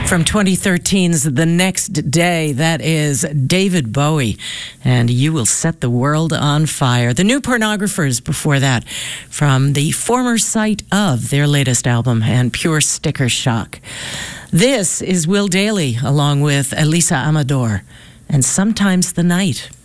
From 2013's The Next Day, that is David Bowie, and You Will Set the World on Fire. The New Pornographers before that, from the former site of their latest album, and Pure Sticker Shock. This is Will Daly, along with Elisa Amador, and Sometimes the Night.